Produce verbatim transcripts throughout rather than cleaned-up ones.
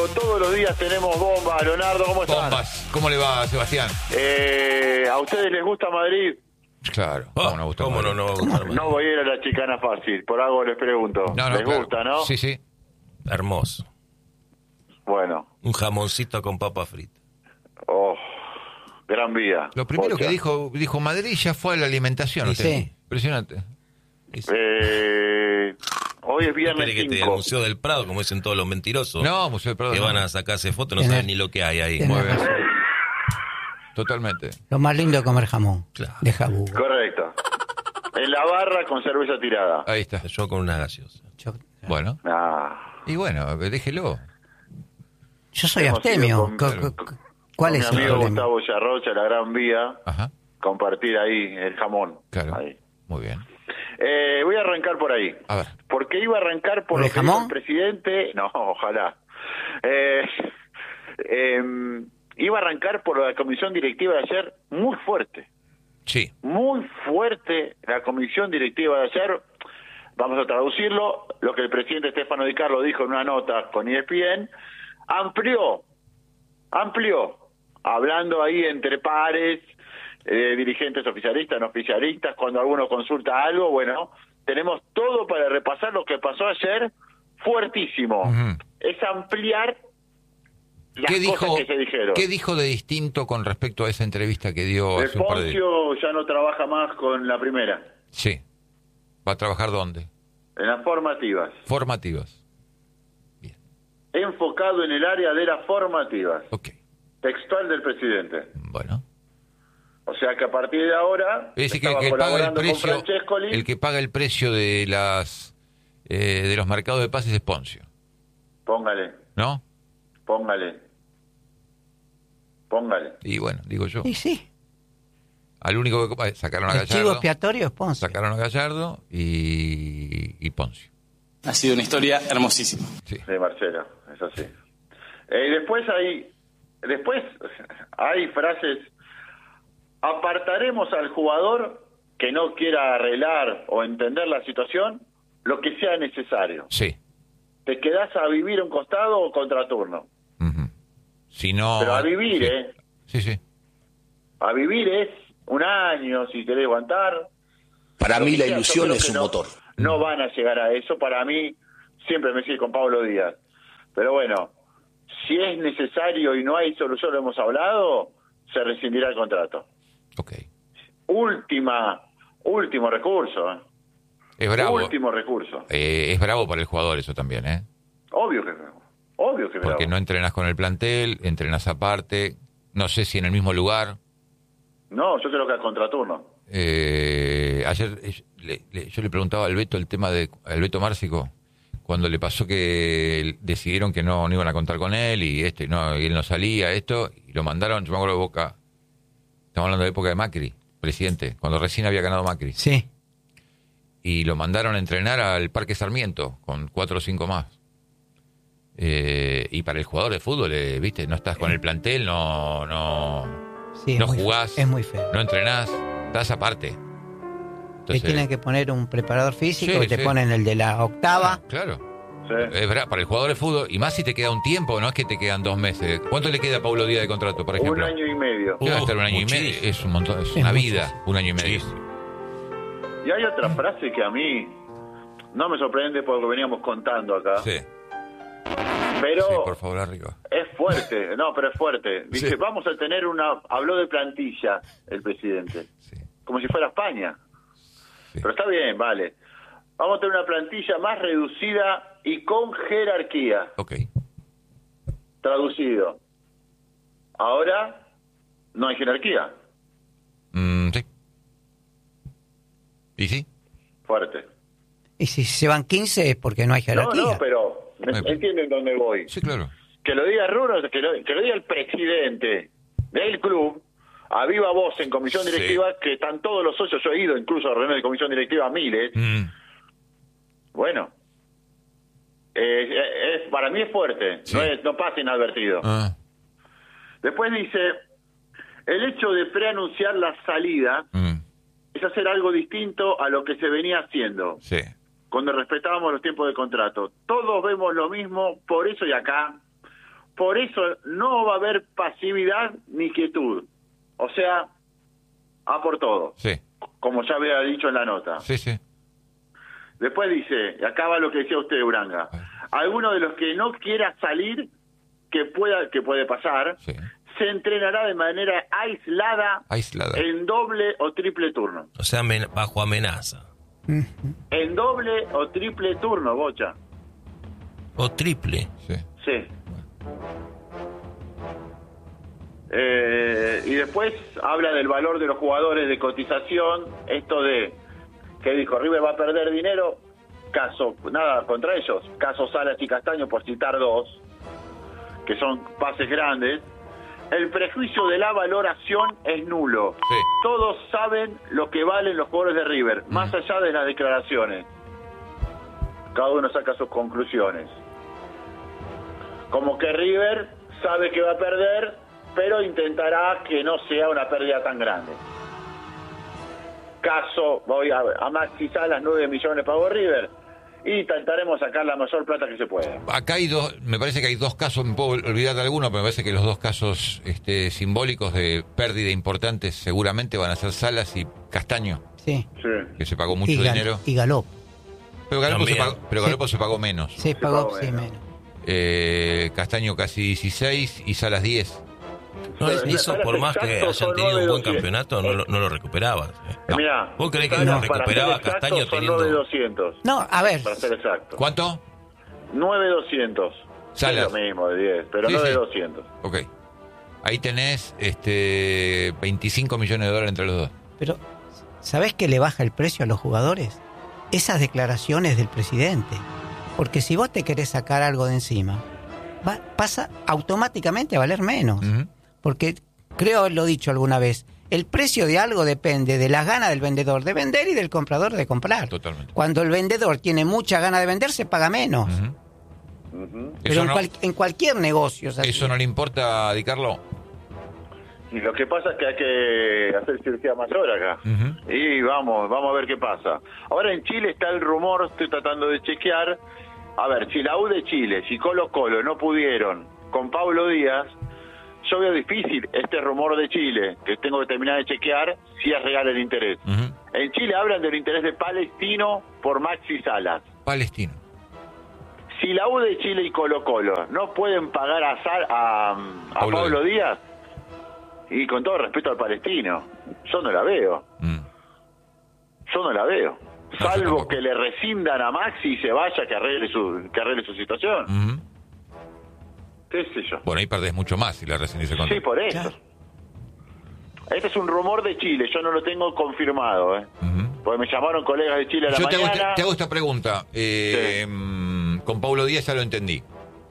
Todos los días tenemos bombas. Leonardo, ¿cómo están? Bombas. ¿Cómo le va, Sebastián? Eh, ¿A ustedes les gusta Madrid? Claro. ¿Cómo no gusta? ¿Cómo no, no va a gustar Madrid? No voy a ir a la chicana fácil, por algo les pregunto. No, no, ¿Les claro. gusta, no? Sí, sí. Hermoso. Bueno. Un jamoncito con papa frita. Oh, Gran Vía. Lo primero Pocha. que dijo, dijo Madrid ya fue a la alimentación. Sí, usted. sí. Impresionante. Eh, hoy es ¿Qué viernes querés que te el cinco. Museo del Prado, como dicen todos los mentirosos? No, Museo del Prado. Que no. van a sacarse fotos, no Tenés- saben ni lo que hay ahí. tenés- Muy bien. Totalmente. Lo más lindo es comer jamón. Claro. De jabú. Correcto. En la barra con cerveza tirada. Ahí está. Yo con una gaseosa. Yo, Bueno. Ah. Y bueno, déjelo. yo soy Hemos abstemio. ido con- Co- co- ¿Cuál Con es mi el amigo problema? Gustavo Yarrocha, la Gran Vía, Ajá. compartir ahí el jamón. Claro. Ahí. Muy bien. Eh, voy a arrancar por ahí. A ver. Porque iba a arrancar por ¿Por lo el que dijo jamón? el presidente. No, ojalá. Eh, eh, iba a arrancar por la comisión directiva de ayer, muy fuerte. Sí. Muy fuerte la comisión directiva de ayer. Vamos a traducirlo. Lo que el presidente Stefano Di Carlo dijo en una nota con E S P N. Amplió. Amplió. Hablando ahí entre pares, eh, dirigentes oficialistas, no oficialistas, cuando alguno consulta algo, bueno, tenemos todo para repasar lo que pasó ayer, fuertísimo. Ujú. Es ampliar las ¿Qué cosas dijo, que se dijeron. ¿Qué dijo de distinto con respecto a esa entrevista que dio El hace un par de días? Poncio ya no trabaja más con la primera, Sí. ¿Va a trabajar dónde? en las formativas. Formativas. Bien. Enfocado en el área de las formativas. Ok. Textual del presidente. Bueno. O sea que a partir de ahora Es decir, que, estaba que paga el colaborando con precio, Francescoli. el que paga el precio de las eh, de los mercados de pases es Poncio, Póngale, ¿no? póngale, póngale. Y bueno, digo yo. Y sí. Al único que eh, sacaron a El chivo Gallardo, expiatorio es Ponce. sacaron a Gallardo y, y Poncio. Ha sido una historia hermosísima. Sí. Sí, Marcelo, eso sí. Eh, después hay, después hay frases. Apartaremos al jugador que no quiera arreglar o entender la situación, lo que sea necesario. Sí. Te quedás a vivir un costado o contraturno. Ujú. Si no. Pero a vivir, sí. ¿eh? Sí, sí. A vivir es un año, si querés aguantar. Para Lo mí que la sea, yo ilusión creo es que un no- motor. No van a llegar a eso. Para mí, siempre me sigue con Pablo Díaz. Pero bueno, si es necesario y no hay solución, lo hemos hablado, se rescindirá el contrato. Ok. Última, último recurso. ¿eh? Es bravo. Último recurso. Eh, es bravo para el jugador eso también, ¿eh? Obvio que es bravo. Obvio que es Porque bravo. no entrenas con el plantel, entrenas aparte, no sé si en el mismo lugar. No, yo creo que al contraturno. Eh, ayer eh, le- le- yo le preguntaba al Beto el tema de al Beto Márcico cuando le pasó que decidieron que no, no iban a contar con él y esto y no y él no salía esto y lo mandaron, yo me acuerdo de Boca, estamos hablando de época de Macri, presidente, cuando recién había ganado Macri, Sí. y lo mandaron a entrenar al Parque Sarmiento con cuatro o cinco más. Eh, y para el jugador de fútbol, eh, viste, no estás con el plantel, no no Sí, es no muy- jugás, Es muy feo. no entrenás, estás aparte. Te tienen que poner un preparador físico Sí, y te sí. ponen el de la octava. Claro. Sí. Es verdad, para el jugador de fútbol, y más si te queda un tiempo, no es que te quedan dos meses. ¿Cuánto le queda a Paulo Díaz de contrato, por ejemplo? Un año y medio. ¿Qué va a estar un Uh, año y medio? muchísimo. Es un montón, es Es una mucho. vida, un año y medio. Y hay otra frase que a mí no me sorprende por lo que veníamos contando acá. Sí, Pero sí, por favor, arriba. es fuerte, no, pero es fuerte. Dice, Sí. vamos a tener una... Habló de plantilla el presidente, Sí, como si fuera España. sí. Pero está bien, vale. Vamos a tener una plantilla más reducida y con jerarquía. Ok, Traducido. Ahora no hay jerarquía. Mm, sí. ¿Y sí? Fuerte. Y si se van quince es porque no hay jerarquía. No, no, pero me- Bueno. entienden dónde voy. Sí, claro. Que lo diga Runo, que lo, que lo diga el presidente del club, a viva voz en comisión Sí. directiva, que están todos los socios, yo he ido incluso a reuniones de comisión directiva miles. Mm, Bueno, eh, eh, es, para mí es fuerte, Sí. no, es, no pasa inadvertido. ah, Después dice, el hecho de preanunciar la salida mm, es hacer algo distinto a lo que se venía haciendo, sí, cuando respetábamos los tiempos de contrato. Todos vemos lo mismo, por eso y acá, por eso no va a haber pasividad ni quietud. O sea, a por todo. Sí. Como ya había dicho en la nota. Sí, sí. Después dice, y acá va lo que decía usted, Uranga, alguno de los que no quiera salir, que pueda que puede pasar, Sí. se entrenará de manera aislada, Aislada. en doble o triple turno. O sea, amen- bajo amenaza. En doble o triple turno, Bocha. O triple. Sí. Sí. Eh, y después habla del valor de los jugadores de cotización, esto de que dijo River va a perder dinero, caso nada contra ellos, caso Salas y Castaño por citar dos, que son pases grandes. El prejuicio de la valoración es nulo. Sí. Todos saben lo que valen los jugadores de River, Mm. más allá de las declaraciones. Cada uno saca sus conclusiones. Como que River sabe que va a perder, pero intentará que no sea una pérdida tan grande. Caso, voy a, a Maxi Salas, nueve millones pagó River, y intentaremos sacar la mayor plata que se pueda. Acá hay dos, me parece que hay dos casos, me puedo olvidar de alguno, pero me parece que los dos casos este, simbólicos de pérdida importantes seguramente van a ser Salas y Castaño, Sí. Sí. que se pagó mucho Y, Gal- dinero. y Galop. Pero Galopo, se También. pagó, pero Galopo se pagó menos. Sí, pagó pagó, sí, menos. menos. Eh, Castaño casi dieciséis y Salas diez. No, Pero eso para por más que exactos hayan son tenido un buen nueve campeonato, no lo, no lo recuperabas. No. Mirá, ¿Vos creés que Salas, lo para recuperaba ser exactos, Castaño son teniendo- nueve doscientos, No, a ver, para ser exacto. ¿Cuánto? nueve doscientos. Salas. Es lo mismo de diez, pero Sí, nueve sí. doscientos. Ok. Ahí tenés este veinticinco millones de dólares entre los dos. pero ¿sabés que le baja el precio a los jugadores? Esas declaraciones del presidente. Porque si vos te querés sacar algo de encima, va- pasa automáticamente a valer menos. Ujú. Porque creo haberlo dicho alguna vez, el precio de algo depende de las ganas del vendedor de vender y del comprador de comprar. Totalmente. Cuando el vendedor tiene mucha ganas de vender, se paga menos. Ujú. Ujú. Pero Eso en, no, cual- en cualquier negocio es así. ¿Eso no le importa a Di Carlo? Y lo que pasa es que hay que hacer cirugía mayor acá. Ujú. Y vamos, vamos a ver qué pasa. Ahora en Chile está el rumor, estoy tratando de chequear. A ver, si la U de Chile, si Colo Colo no pudieron con Pablo Díaz, yo veo difícil este rumor de Chile, que tengo que terminar de chequear si es real el interés. Ujú. En Chile hablan del interés de Palestino por Maxi Salas. Palestino. Si la U de Chile y Colo Colo no pueden pagar a, Sal- a, a Pablo Pablo Díaz, y con todo respeto al palestino, yo no la veo. Mm. Yo no la veo. yo Salvo tampoco. que le rescindan a Maxi y se vaya, que arregle su, que arregle su situación. Ujú. ¿Qué sé yo? Bueno, ahí perdés mucho más si la rescindís el Sí, contrato. por eso. Claro. Este es un rumor de Chile, yo no lo tengo confirmado, ¿eh? Ujú. Porque me llamaron colegas de Chile a la Yo te hago, mañana. esta, te hago esta pregunta. Eh, mm, Con Pablo Díaz ya lo entendí.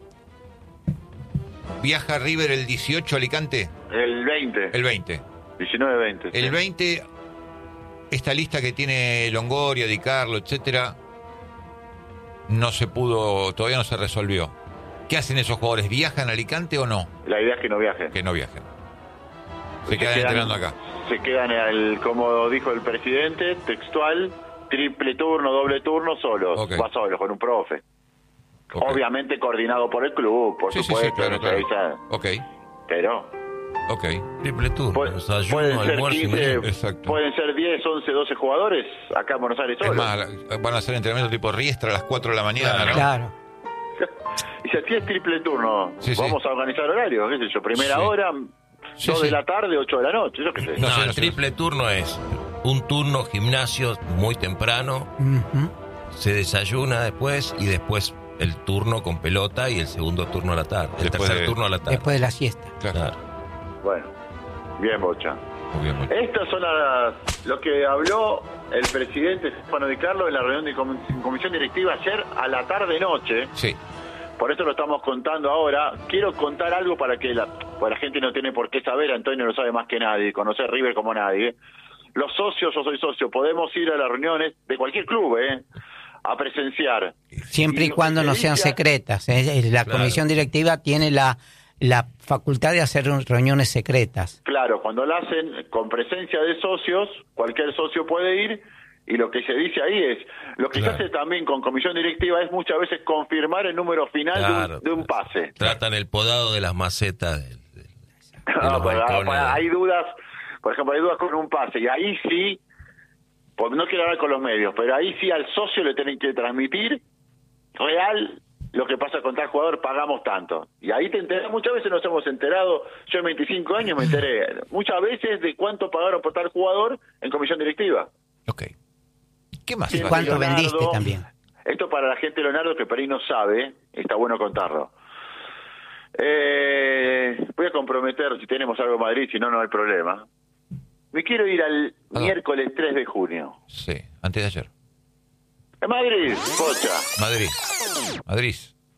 ¿Viaja River el dieciocho a Alicante? El veinte. El veinte. diecinueve veinte. El veinte, esta lista que tiene Longoria, Di Carlo, etcétera, no se pudo, todavía no se resolvió. ¿Qué hacen esos jugadores? ¿Viajan a Alicante o no? La idea es que no viajen. Que no viajen. Se quedan entrenando acá. Se quedan, al, como dijo el presidente, textual, triple turno, doble turno, solos. Ok. Va solo, con un profe. Ok. Obviamente coordinado por el club, por Sí, sí, sí, supuesto. claro, no se claro. avisa, Ok, pero ok. Triple turno. Pu- Desayuno, pueden ser almuerzo y quince, medio. Exacto. pueden ser diez, once, doce jugadores acá en Buenos Aires Es solos. más, la- van a hacer entrenamiento tipo Riestra a las cuatro de la mañana, ¿no? Claro. Y si así es triple turno, Sí, sí. vamos a organizar horario, qué sé yo, primera Sí. hora, Sí, dos sí. de la tarde, ocho de la noche, yo qué sé. No No, sé, el no sé. triple turno es un turno gimnasio muy temprano, Ujú. se desayuna después y después el turno con pelota y el segundo turno a la tarde. El Después tercer de- turno a la tarde. Después de la siesta. Claro. Claro. Bueno, bien, Bocha. Muy bien, muy bien. Estas son las, lo que habló el presidente Stefano Di Carlo en la reunión de com- comisión directiva ayer a la tarde-noche. Sí. Por eso lo estamos contando ahora. Quiero contar algo para que la, pues la gente no tiene por qué saber. Antonio lo sabe más que nadie, conoce a River como nadie. Los socios, yo soy socio, podemos ir a las reuniones de cualquier club, ¿eh? A presenciar. Siempre y lo cuando que no se sean dice- secretas. ¿eh? La Claro. comisión directiva tiene la, la facultad de hacer reuniones secretas. Claro, cuando la hacen con presencia de socios, cualquier socio puede ir y lo que se dice ahí es, lo que Claro. se hace también con comisión directiva es muchas veces confirmar el número final de, Claro. un, de un pase. Tratan el podado de las macetas. del- del- de No, los pero, balcones. pero hay dudas, por ejemplo, hay dudas con un pase, y ahí sí, pues no quiero hablar con los medios, pero ahí sí al socio le tienen que transmitir real lo que pasa con tal jugador, pagamos tanto. Y ahí te enteras, muchas veces nos hemos enterado, yo en veinticinco años me enteré, muchas veces de cuánto pagaron por tal jugador en comisión directiva. Ok. ¿Qué más? Sí, iba a ¿Cuánto decir? Leonardo, vendiste también? Esto para la gente, Leonardo, que por ahí no sabe, está bueno contarlo. Eh, voy a comprometer, si tenemos algo en Madrid, si no, no hay problema. Me quiero ir al dónde? miércoles tres de junio. Sí, antes de ayer. En Madrid, Pocha, Madrid. Madrid.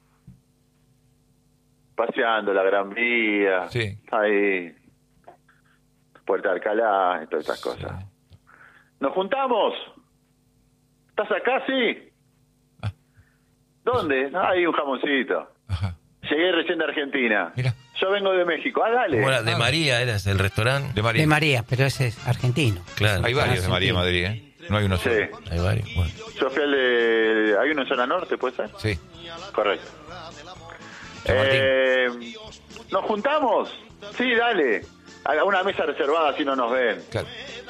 paseando la Gran Vía, Sí. ahí, Puerta de Alcalá, y todas esas cosas. ¿Nos juntamos? ¿Estás acá, sí? Ah. ¿Dónde? Ah, hay un jamoncito. Ajá. Llegué recién de Argentina. Mira. Yo vengo de México. Ah, dale. ¿Cómo era? De María, ¿eras el restaurante? De María. De María, pero ese es argentino. Claro. Hay varios de María en Madrid, ¿eh? No hay uno Sí. solo. Hay varios. Bueno. Yo fui al de... ¿Hay uno en zona norte, puede ser? Sí. Correcto. San Martín. Eh, ¿Nos juntamos? Sí, dale. Haga una mesa reservada, así no nos ven. Claro.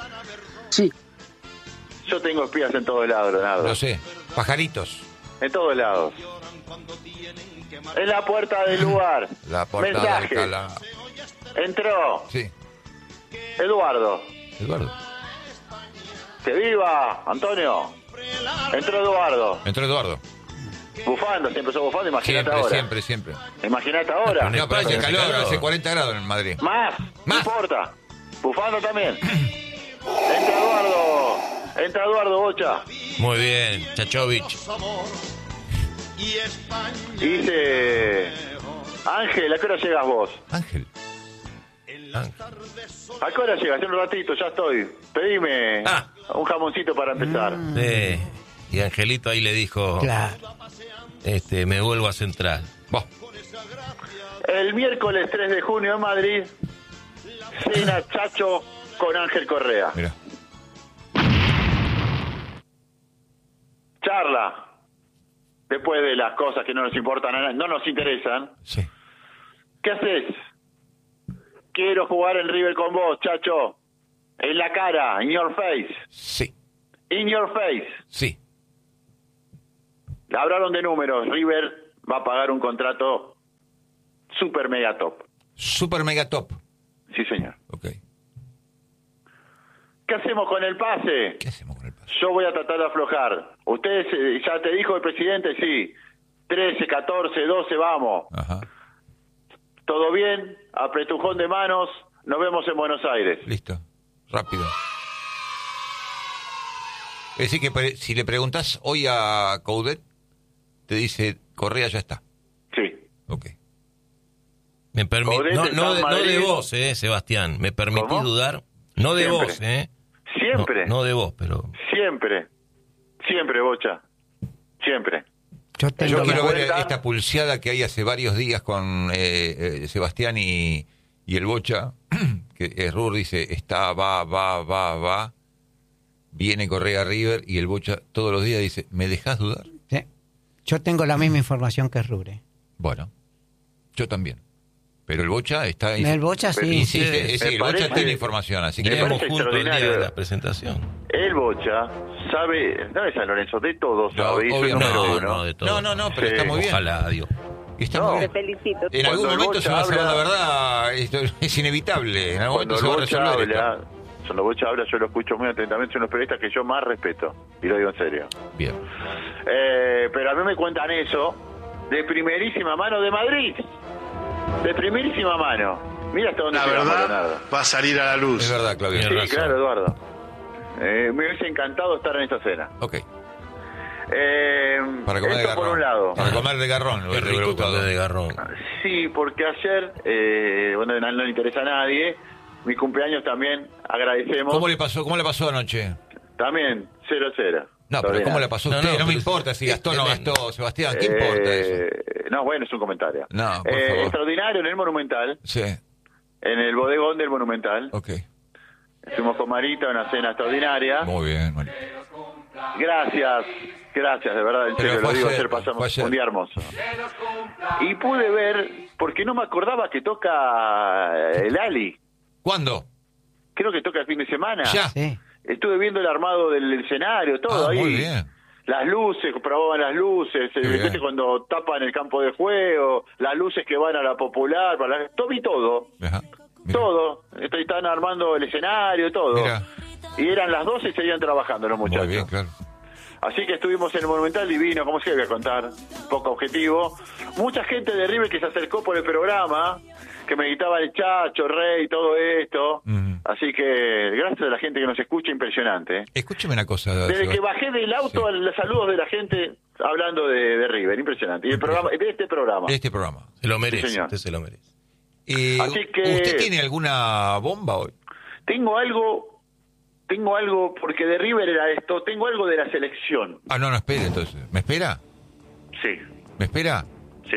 Yo tengo espías en todos lados, Leonardo. Lo sé. Pajaritos. En todos lados. En la puerta del lugar. La puerta de Mensaje. Alcalá. Entró. Sí. Eduardo. Eduardo. ¡Que viva, Antonio! Entró Eduardo. Entró Eduardo. Bufando, se empezó bufando, imagínate Siempre, ahora. siempre, siempre. Imagínate ahora. No, No, pero hace España, calor, calor. hace cuarenta grados en Madrid. Más, no Más. importa. Bufando también. Entra Eduardo. Entra Eduardo Bocha. Muy bien, Chachovich. Y dice... Ángel, ¿a qué hora llegas vos? Ángel. ¿A qué hora llegas? En un ratito, ya estoy. Pedime Ah. un jamoncito para empezar. Sí. Y Angelito ahí le dijo, Claro. este, me vuelvo a Central. Vos. El miércoles tres de junio en Madrid, cena Chacho con Ángel Correa. Mira. Charla. Después de las cosas que no nos importan, a nadie, no nos interesan. Sí. ¿Qué haces? Quiero jugar en River con vos, Chacho. En la cara, in your face. Sí. In your face. Sí. Le hablaron de números. River va a pagar un contrato super mega top. Super mega top. Sí, señor. Ok. ¿Qué hacemos con el pase? ¿Qué hacemos con el pase? Yo voy a tratar de aflojar. Ustedes, eh, ya te dijo el presidente, sí. trece, catorce, doce, vamos. Ajá. ¿Todo bien? Apretujón de manos. Nos vemos en Buenos Aires. Listo. Rápido. Es decir, que pre- si le preguntás hoy a Coudet, te dice, Correa ya está. Sí. Ok. Me permi- Coudet no, está no, en de, no de Madrid. vos, eh, Sebastián. ¿Me permitís ¿Cómo? dudar? No de Siempre. vos, eh. Siempre. No, no de vos, pero... Siempre. Siempre, Bocha. Siempre. Yo tengo Yo me quiero ver cuenta- esta pulseada que hay hace varios días con eh, eh, Sebastián y, y el Bocha, que eh, Rur dice, está, va, va, va, va, viene Correa River, y el Bocha todos los días dice, ¿me dejás dudar? Sí. Yo tengo la misma información que Rure. Bueno, yo también. Pero el Bocha está... El Bocha sí. insiste, sí, es decir, me el Bocha parece- tiene información, así que... me Iremos parece juntos el día extraordinario. de la presentación. El Bocha sabe, no es San Lorenzo, de todos No, sabe, y soy obviamente. número No, uno. no, de todo. No, no, no, pero Sí. está muy bien. Ojalá, Dios. Está No. muy Te bien. felicito. En algún Cuando el momento Bocha se va a saber la habla- verdad, esto es inevitable, en algún Cuando momento el se va a Bocha resolver esto. habla, cuando el Bocha habla, yo lo escucho muy atentamente, son los periodistas que yo más respeto, y lo digo en serio. Bien. Eh, pero a mí me cuentan eso de primerísima mano de Madrid. De primerísima mano. Mira hasta dónde La llegamos, verdad Leonardo. va a salir a la luz. Es verdad, Claudio. Tiene Sí, razón. claro, Eduardo. Eh, me hubiese encantado estar en esta cena. Ok. Eh, Para comer de esto garrón. por un lado. Para comer de garrón. Qué lo hubiera rico gustado. comer de garrón. Sí, porque ayer, eh, bueno, no, no le interesa a nadie, mi cumpleaños también, agradecemos. ¿Cómo le pasó? ¿Cómo le pasó anoche? También, cero cero. No, pero ¿cómo le pasó a No, usted? No, no, me pero importa si es gastó o no tremendo. gastó, Sebastián. ¿Qué importa eso? Eh, no, bueno, es un comentario. No, por Eh, favor. extraordinario en el Monumental, Sí, en el bodegón del Monumental. ok. Fuimos con Marita a una cena extraordinaria. Muy bien, María. Gracias, gracias, de verdad, en Pero serio, fue lo digo, ayer, ayer fue pasamos ayer. un día hermoso. Y pude ver, porque no me acordaba que toca el Ali, ¿Cuándo? creo que toca el fin de semana. Ya. Sí. Estuve viendo el armado del escenario, todo Ah, ahí. muy bien. Las luces, probaban las luces, Qué ¿viste? bien. Cuando tapan el campo de juego, las luces que van a la popular, para la... todo vi todo, Ajá. Mira. todo. Estoy- Están armando el escenario, todo. Mira. Y eran las doce y seguían trabajando los muchachos. Muy bien, claro. Así que estuvimos en el Monumental divino, ¿cómo se le voy a contar? Poco objetivo. Mucha gente de River que se acercó por el programa, que me gritaba el Chacho, Rey, todo esto. Ujú. Así que gracias a la gente que nos escucha, impresionante. ¿eh? Escúcheme una cosa. Desde que Sebastián. bajé del auto, Sí. los saludos de la gente hablando de, de River, impresionante. Y el programa, de este programa. De este programa. Se lo merece, Sí, señor. usted se lo merece. Eh, Así que- ¿Usted tiene alguna bomba hoy? Tengo algo, tengo algo, porque de River era esto, tengo algo de la selección. Ah, no, no, espere entonces. ¿Me espera? Sí, ¿Me espera? sí.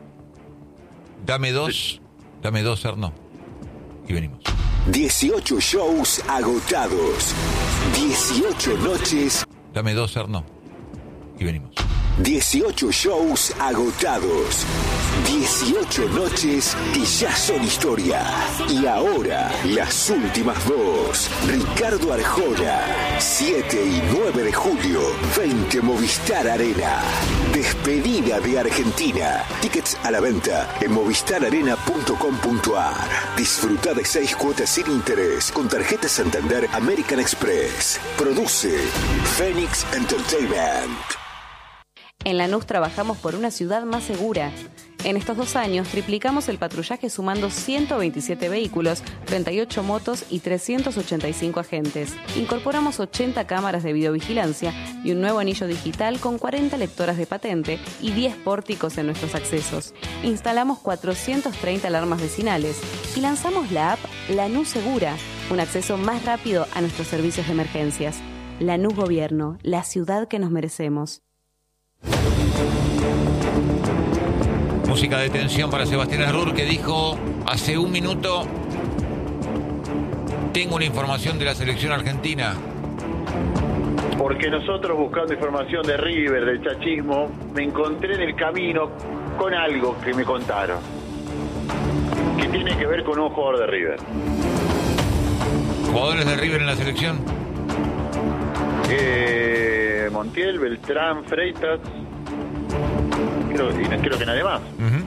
Dame dos. Dame dos, Arno. Y venimos. dieciocho shows agotados. dieciocho noches. Dame dos, Arno. Y venimos. dieciocho shows agotados. dieciocho noches que ya son historia. Y ahora, las últimas dos. Ricardo Arjona. siete y nueve de julio. veinte Movistar Arena. Despedida de Argentina. Tickets a la venta en movistar arena punto com punto a r. Disfruta de seis cuotas sin interés con tarjeta Santander American Express. Produce Phoenix Entertainment. En Lanús trabajamos por una ciudad más segura. En estos dos años triplicamos el patrullaje sumando ciento veintisiete vehículos, treinta y ocho motos y trescientos ochenta y cinco agentes. Incorporamos ochenta cámaras de videovigilancia y un nuevo anillo digital con cuarenta lectoras de patente y diez pórticos en nuestros accesos. Instalamos cuatrocientas treinta alarmas vecinales y lanzamos la app Lanús Segura, un acceso más rápido a nuestros servicios de emergencias. Lanús Gobierno, la ciudad que nos merecemos. Música de tensión para Sebastián Arrur, que dijo hace un minuto: tengo una información de la selección argentina. Porque nosotros, buscando información de River, del chachismo, me encontré en el camino con algo que me contaron, que tiene que ver con un jugador de River. ¿Jugadores de River en la selección? Eh, Montiel, Beltrán, Freitas, creo, y no creo que nadie más. Ujú.